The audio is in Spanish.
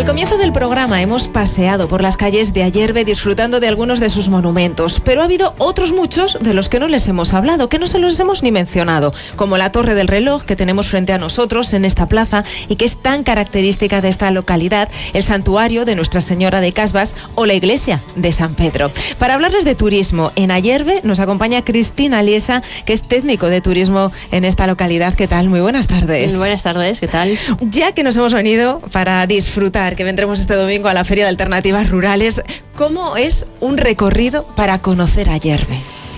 comienzo del programa hemos paseado por las calles de Ayerbe disfrutando de algunos de sus monumentos, pero ha habido otros muchos de los que no les hemos hablado, que no se los hemos ni mencionado, como la Torre del Reloj que tenemos frente a nosotros en esta plaza y que es tan característica de esta localidad, el santuario de Nuestra Señora de Casbas o la iglesia de San Pedro. Para hablarles de turismo en Ayerbe nos acompaña Cristina Liesa, que es técnico de turismo en esta localidad. ¿Qué tal? Muy buenas tardes. Buenas tardes, ¿qué tal? Ya que nos hemos venido para disfrutar, que vendremos este domingo a la Feria de Alternativas Rurales, ¿cómo es un recorrido para conocer Ayerbe?